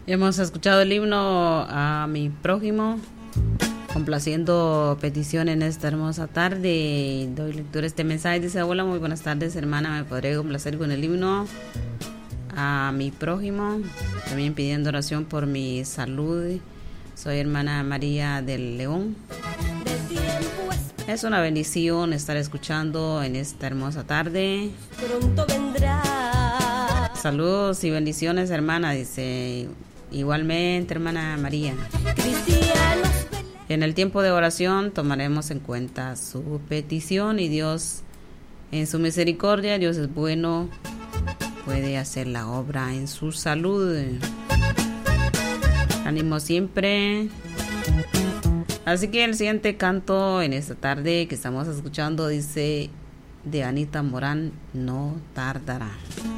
Hemos escuchado el himno a mi prójimo, complaciendo petición en esta hermosa tarde. Doy lectura a este mensaje. Dice: hola, muy buenas tardes, hermana. ¿Me podré complacer con el himno a mi prójimo? También pidiendo oración por mi salud. Soy hermana María del León. Es una bendición estar escuchando en esta hermosa tarde. Pronto vendrá. Saludos y bendiciones, hermana. Dice: igualmente, hermana María. En el tiempo de oración tomaremos en cuenta su petición y Dios, en su misericordia, Dios es bueno, puede hacer la obra en su salud. Ánimo siempre. Así que el siguiente canto en esta tarde que estamos escuchando dice, de Anita Morán, No tardará.